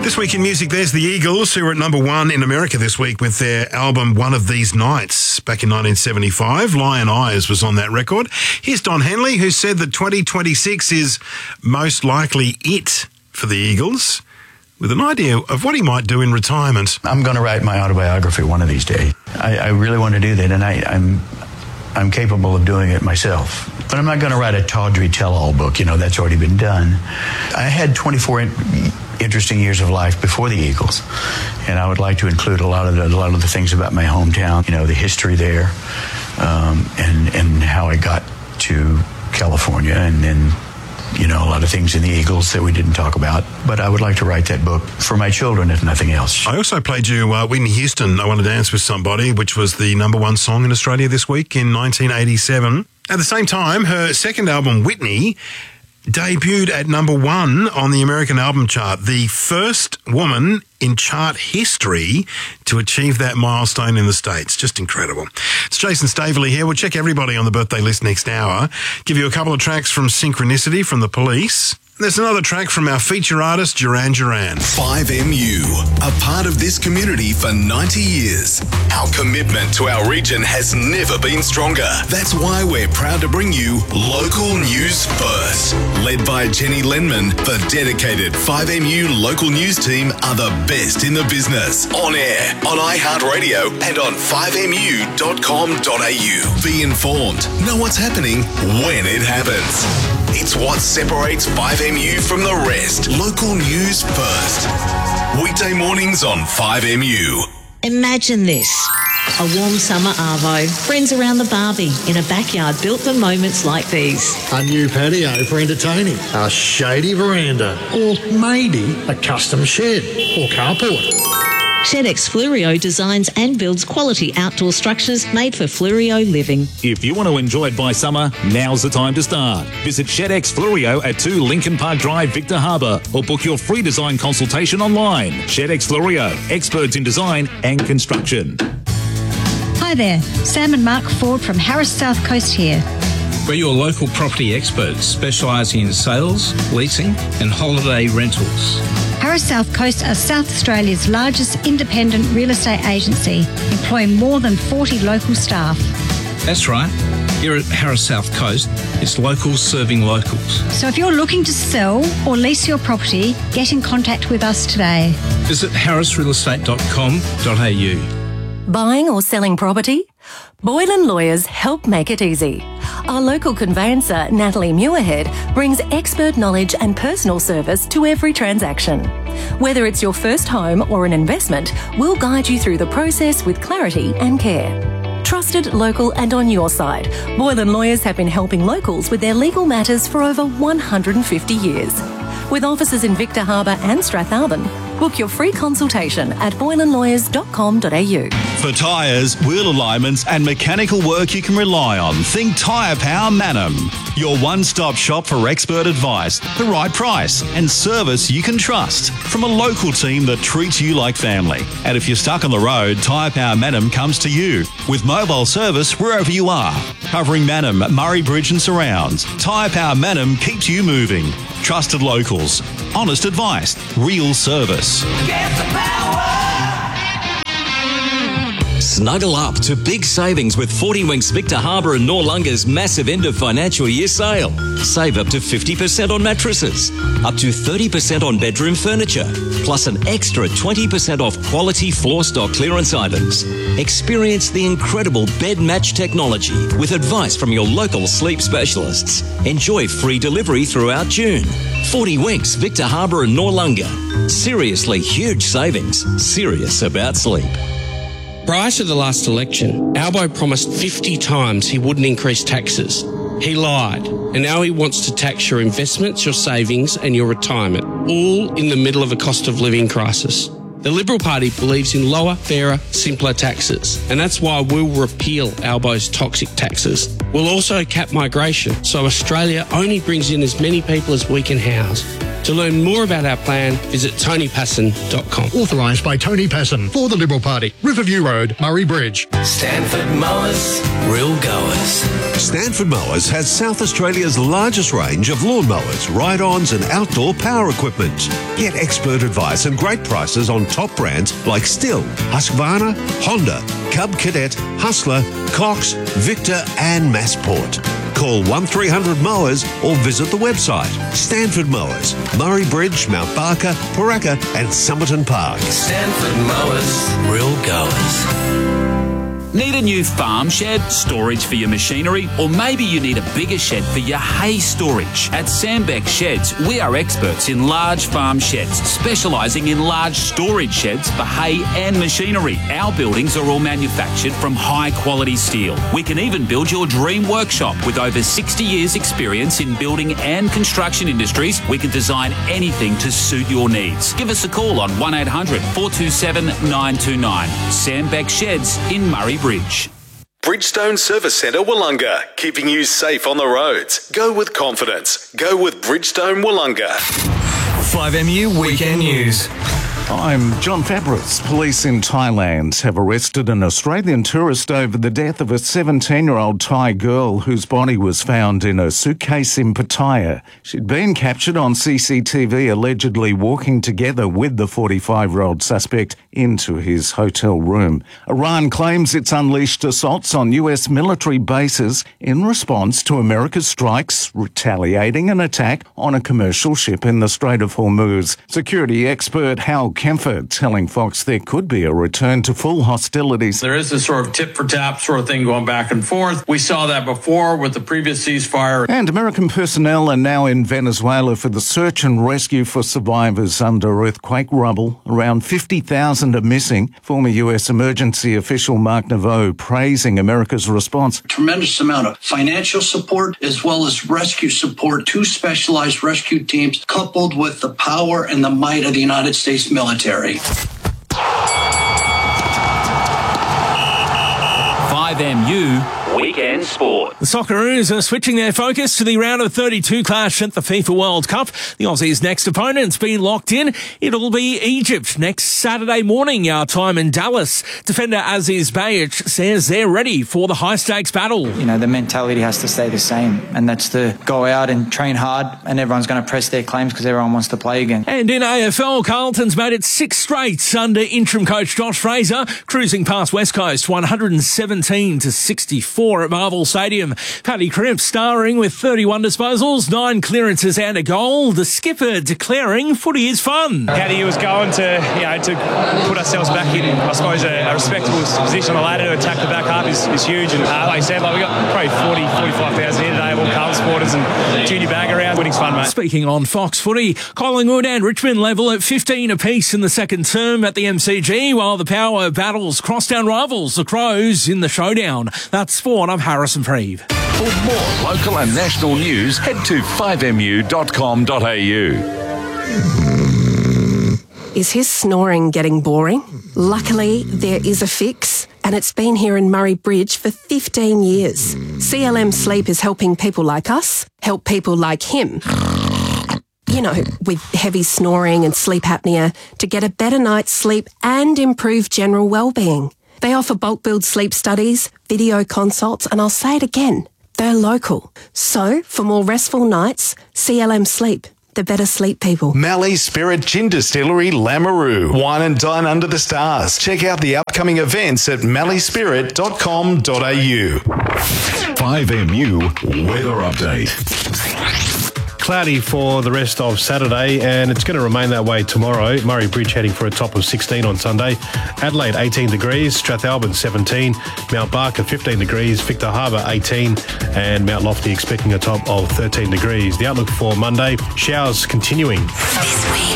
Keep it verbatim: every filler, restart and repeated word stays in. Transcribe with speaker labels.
Speaker 1: This week in music, there's the Eagles, who were at number one in America this week with their album One of These Nights. Back in nineteen seventy-five, Lion Eyes was on that record. Here's Don Henley, who said that twenty twenty-six is most likely it for the Eagles, with an idea of what he might do in retirement.
Speaker 2: I'm going to write my autobiography one of these days. I, I really want to do that, and I, I'm I'm capable of doing it myself. But I'm not going to write a tawdry tell-all book. You know, that's already been done. I had twenty-four in, interesting years of life before the Eagles, and I would like to include a lot of the, a lot of the things about my hometown. You know, the history there, um, and and how I got to California, and then, you know, a lot of things in the Eagles that we didn't talk about. But I would like to write that book for my children, if nothing else.
Speaker 1: I also played you uh, Whitney Houston, I Want to Dance with Somebody, which was the number one song in Australia this week in nineteen eighty-seven. At the same time, her second album, Whitney, debuted at number one on the American album chart, the first woman in chart history to achieve that milestone in the States. Just incredible. It's Jason Staveley here. We'll check everybody on the birthday list next hour. Give you a couple of tracks from Synchronicity from The Police. There's another track from our feature artist, Duran Duran.
Speaker 3: five M U, a part of this community for ninety years. Our commitment to our region has never been stronger. That's why we're proud to bring you local news first. Led by Jenny Lenman, the dedicated five M U local news team are the best in the business. On air, on iHeartRadio, and on five M U dot com dot A U. Be informed. Know what's happening when it happens. It's what separates five M U from the rest. Local news first. Weekday mornings on five M U.
Speaker 4: Imagine this. A warm summer arvo, friends around the barbie, in a backyard built for moments like these.
Speaker 5: A new patio for entertaining, a shady veranda, or maybe a custom shed or carport.
Speaker 4: ShedX Flurio designs and builds quality outdoor structures made for Flurio living.
Speaker 6: If you want to enjoy it by summer, now's the time to start. Visit ShedX Flurio at two Lincoln Park Drive, Victor Harbour, or book your free design consultation online. ShedX Flurio, experts in design and construction.
Speaker 7: Hi there, Sam and Mark Ford from Harris South Coast here.
Speaker 8: We're your local property experts specialising in sales, leasing and holiday rentals.
Speaker 7: Harris South Coast are South Australia's largest independent real estate agency, employing more than forty local staff.
Speaker 8: That's right. Here at Harris South Coast, it's locals serving locals.
Speaker 7: So if you're looking to sell or lease your property, get in contact with us today.
Speaker 8: Visit harris real estate dot com dot A U.
Speaker 9: Buying or selling property? Boylan Lawyers help make it easy. Our local conveyancer, Natalie Muirhead, brings expert knowledge and personal service to every transaction. Whether it's your first home or an investment, we'll guide you through the process with clarity and care. Trusted, local and on your side, Boylan Lawyers have been helping locals with their legal matters for over one hundred fifty years. With offices in Victor Harbour and Strathalbyn, book your free consultation at boylan lawyers dot com dot A U.
Speaker 10: For tyres, wheel alignments and mechanical work you can rely on, think Tyre Power Manham. Your one-stop shop for expert advice, the right price and service you can trust from a local team that treats you like family. And if you're stuck on the road, Tyre Power Manham comes to you with mobile service wherever you are. Covering Manham, Murray Bridge and surrounds, Tyre Power Manham keeps you moving. Trusted locals, honest advice, real service.
Speaker 11: Get the power!
Speaker 12: Snuggle up to big savings with forty Winks Victor Harbour and Noarlunga's massive end of financial year sale. Save up to fifty percent on mattresses, up to thirty percent on bedroom furniture, plus an extra twenty percent off quality floor stock clearance items. Experience the incredible bed match technology with advice from your local sleep specialists. Enjoy free delivery throughout June. forty Winks Victor Harbour and Noarlunga. Seriously huge savings. Serious about sleep.
Speaker 13: Prior to the last election, Albo promised fifty times he wouldn't increase taxes. He lied, and now he wants to tax your investments, your savings and your retirement, all in the middle of a cost of living crisis. The Liberal Party believes in lower, fairer, simpler taxes, and that's why we'll repeal Albo's toxic taxes. We'll also cap migration, so Australia only brings in as many people as we can house. To learn more about our plan, visit tony passon dot com.
Speaker 5: Authorised by Tony Passon for the Liberal Party. Riverview Road, Murray Bridge.
Speaker 3: Stanford Mowers, real goers.
Speaker 11: Stanford Mowers has South Australia's largest range of lawn mowers, ride-ons and outdoor power equipment. Get expert advice and great prices on top brands like Stihl, Husqvarna, Honda, Cub Cadet, Hustler, Cox, Victor and Massport. Call one three hundred mowers or visit the website. Stanford Mowers, Murray Bridge, Mount Barker, Paraka and Somerton Park.
Speaker 3: Stanford Mowers, real goers.
Speaker 14: Need a new farm shed, storage for your machinery, or maybe you need a bigger shed for your hay storage? At Sandbeck Sheds, we are experts in large farm sheds, specialising in large storage sheds for hay and machinery. Our buildings are all manufactured from high-quality steel. We can even build your dream workshop. With over sixty years' experience in building and construction industries, we can design anything to suit your needs. Give us a call on one eight hundred four two seven nine two nine. Sandbeck Sheds in Murray Bridge.
Speaker 3: Bridgestone Service Centre Wollonga, keeping you safe on the roads. Go with confidence. Go with Bridgestone Wollonga.
Speaker 15: five M U Weekend News.
Speaker 16: I'm John Fabris. Police in Thailand have arrested an Australian tourist over the death of a seventeen-year-old Thai girl whose body was found in a suitcase in Pattaya. She'd been captured on C C T V allegedly walking together with the forty-five-year-old suspect into his hotel room. Iran claims it's unleashed assaults on U S military bases in response to America's strikes, retaliating an attack on a commercial ship in the Strait of Hormuz. Security expert Hal Kempfer telling Fox there could be a return to full hostilities.
Speaker 17: There is this sort of tit-for-tat sort of thing going back and forth. We saw that before with the previous ceasefire.
Speaker 16: And American personnel are now in Venezuela for the search and rescue for survivors under earthquake rubble. Around fifty thousand are missing. Former U S emergency official Mark Naveau praising America's response.
Speaker 18: Tremendous amount of financial support as well as rescue support. Two specialized rescue teams coupled with the power and the might of the United States military. Military.
Speaker 14: five M U Weekend Sport.
Speaker 19: The Socceroos are switching their focus to the round of thirty-two clash at the FIFA World Cup. The Aussies' next opponent's been locked in. It'll be Egypt next Saturday morning, our time in Dallas. Defender Aziz Bayic says they're ready for the high-stakes battle.
Speaker 20: You know, the mentality has to stay the same, and that's to go out and train hard, and everyone's going to press their claims because everyone wants to play again.
Speaker 19: And in A F L, Carlton's made it six straight under interim coach Josh Fraser, cruising past West Coast one hundred seventeen to sixty-four at Marvel Stadium. Paddy Cripps starring with thirty-one disposals, nine clearances and a goal. The skipper declaring footy is fun.
Speaker 21: Paddy was going to, you know, to put ourselves back in, I suppose, a, a respectable position on the ladder to attack the back half is, is huge. And uh, like you said, like we got probably forty, forty-five thousand here today of all Carlton supporters and junior bag around. Winning's fun, mate.
Speaker 19: Speaking on Fox Footy, Collingwood and Richmond level at fifteen apiece in the second term at the M C G, while the power battles crosstown rivals, the Crows, in the showdown. That's sport. I'm Harrison Freeve.
Speaker 22: For more local and national news, head to five M U dot com dot A U.
Speaker 23: Is his snoring getting boring? Luckily, there is a fix, and it's been here in Murray Bridge for fifteen years. C L M Sleep is helping people like us help people like him. You know, with heavy snoring and sleep apnea, to get a better night's sleep and improve general well-being. They offer bulk billed sleep studies, video consults, and I'll say it again, they're local. So, for more restful nights, C L M Sleep, the better sleep people.
Speaker 24: Mallee Spirit Gin Distillery, Lamoureux. Wine and dine under the stars. Check out the upcoming events at mallee spirit dot com dot A U.
Speaker 11: five M U Weather Update.
Speaker 25: Cloudy for the rest of Saturday, and it's going to remain that way tomorrow. Murray Bridge heading for a top of sixteen on Sunday. Adelaide eighteen degrees, Strathalbyn seventeen, Mount Barker fifteen degrees, Victor Harbour eighteen, and Mount Lofty expecting a top of thirteen degrees. The outlook for Monday, showers continuing.